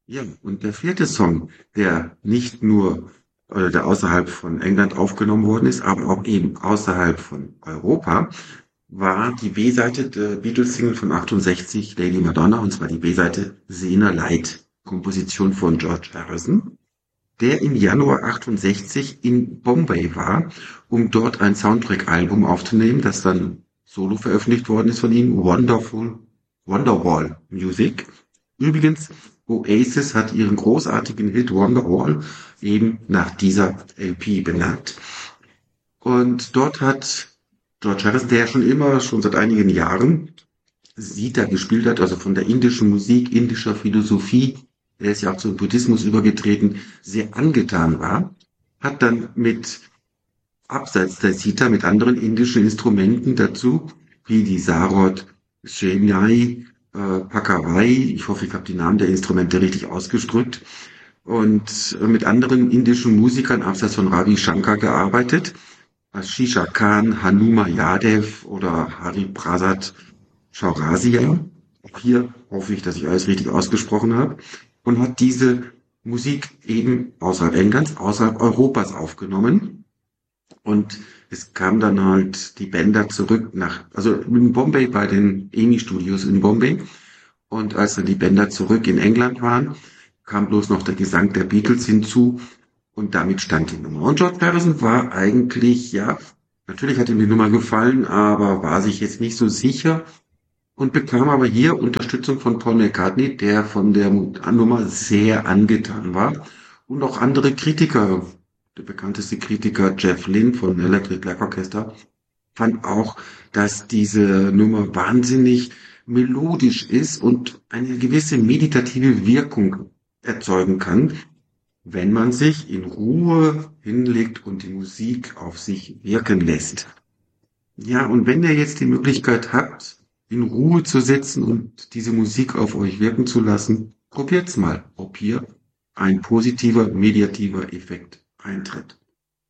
Ja, und der vierte Song, der nicht nur oder der außerhalb von England aufgenommen worden ist, aber auch eben außerhalb von Europa, war die B-Seite der Beatles-Single von 68, Lady Madonna, und zwar die B-Seite Sena Light, Komposition von George Harrison, der im Januar 68 in Bombay war, um dort ein Soundtrack-Album aufzunehmen, das dann solo veröffentlicht worden ist von ihm, Wonderwall Music. Übrigens, Oasis hat ihren großartigen Hit Wonderwall eben nach dieser LP benannt. Und dort hat George Harrison, der ja schon seit einigen Jahren Sita gespielt hat, also von der indischen Musik, indischer Philosophie, er ist ja auch zum Buddhismus übergetreten, sehr angetan war, hat dann mit abseits der Sita mit anderen indischen Instrumenten dazu, wie die Sarod, Shehnai, Pakawai, ich hoffe, ich habe die Namen der Instrumente richtig ausgedrückt, und mit anderen indischen Musikern abseits von Ravi Shankar gearbeitet, Ashish Khan, Hanuma Yadev oder Hari Prasad Chaurasia. Auch hier hoffe ich, dass ich alles richtig ausgesprochen habe. Und hat diese Musik eben außerhalb Englands, außerhalb Europas aufgenommen. Und es kam dann halt die Bänder zurück also in Bombay bei den EMI Studios in Bombay. Und als dann die Bänder zurück in England waren, kam bloß noch der Gesang der Beatles hinzu. Und damit stand die Nummer. Und George Harrison war eigentlich, ja, natürlich hat ihm die Nummer gefallen, aber war sich jetzt nicht so sicher und bekam aber hier Unterstützung von Paul McCartney, der von der Nummer sehr angetan war. Und auch andere Kritiker, der bekannteste Kritiker Jeff Lynne von Electric Light Orchestra, fand auch, dass diese Nummer wahnsinnig melodisch ist und eine gewisse meditative Wirkung erzeugen kann, wenn man sich in Ruhe hinlegt und die Musik auf sich wirken lässt. Ja, und wenn ihr jetzt die Möglichkeit habt, in Ruhe zu sitzen und diese Musik auf euch wirken zu lassen, probiert's mal, ob hier ein positiver, mediativer Effekt eintritt.